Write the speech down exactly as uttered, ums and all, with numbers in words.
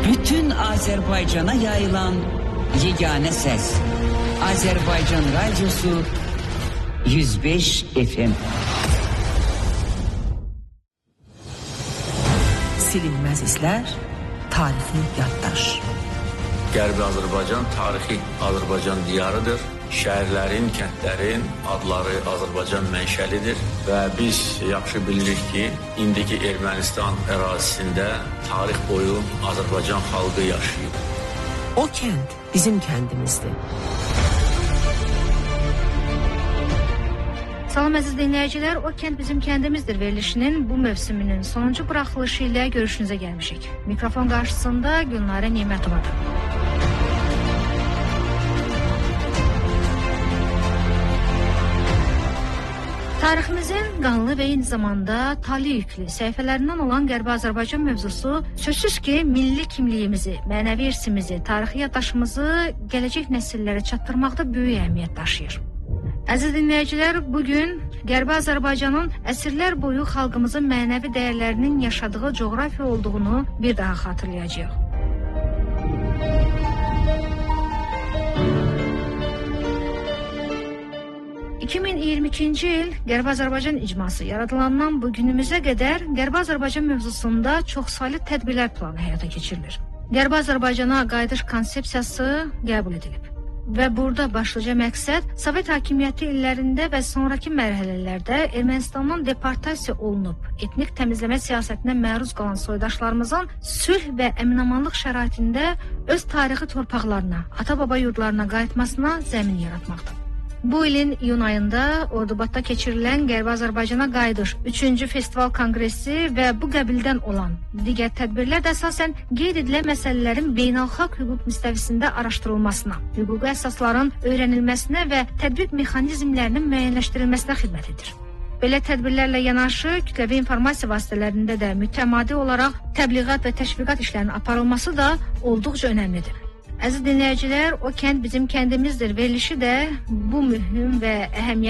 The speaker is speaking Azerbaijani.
bütün Azerbaycan'a yayılan yegane ses. Azerbaycan Radyosu yüz beş F M. Silinmez izler, tarihi yaddaş. Qərbi Azərbaycan tarixi Azərbaycan diyarıdır. Şəhərlərin, kəndlərin adları Azərbaycan mənşəlidir və biz yaxşı bilirik ki, indiki Ermənistan ərazisində tarix boyu Azərbaycan xalqı yaşayıb. O kənd bizim kəndimizdir. Salam əziz dinləyicilər, O Kənd Bizim Kəndimizdir verilişinin bu mövsümünün sonuncu buraxılışı ilə görüşünüzə gəlmişik. Mikrofon qarşısında Gülnarə Nimətovadır. Tariximizin qanlı və eyni zamanda tali yüklü səhifələrindən olan Qərbi Azərbaycan mövzusu sözsüz ki, milli kimliyimizi, mənəvi irsimizi, tarixi yaddaşımızı gələcək nəsillərə çatdırmaqda böyük əhəmiyyət daşıyır. Əziz dinləyicilər, bugün Qərbi Azərbaycanın əsrlər boyu xalqımızın mənəvi dəyərlərinin yaşadığı coğrafiya olduğunu bir daha xatırlayacağıq. iki min iyirmi ikinci il Qərbi Azərbaycan icması yaradılandan bu günümüzə qədər Qərbi Azərbaycan mövzusunda çoxsaylı tədbirlər planı həyata keçirilir. Qərbi Azərbaycana qayıdış konsepsiyası qəbul edilib. Və burada başlıca məqsəd Sovet hakimiyyəti illərində və sonraki mərhələlərdə Ermənistandan deportasiya olunub, etnik təmizləmə siyasətinə məruz qalan soydaşlarımızın sülh və əminamanlıq şəraitində öz tarixi torpaqlarına, ata-baba yurdlarına qayıtmasına zəmin yaratmaqdır. Bu ilin iyun ayında Ordubadda keçirilən Qərbi Azərbaycana qayıdış üçüncü festival konqresi və bu qəbildən olan digər tədbirlər də əsasən qeyd edilən məsələlərin beynəlxalq hüquq müstəvisində araşdırılmasına, hüquqi əsasların öyrənilməsinə və tətbiq mexanizmlərinin müəyyənləşdirilməsinə xidmət edir. Belə tədbirlərlə yanaşı kütləvi informasiya vasitələrində də mütəmadi olaraq təbliğat və təşviqat işlərinin aparılması da olduqca önəmlidir. Əziz dinləyicilər, O Kənd Bizim Kəndimizdir verilişi də bu mühüm və əhəmiyyətli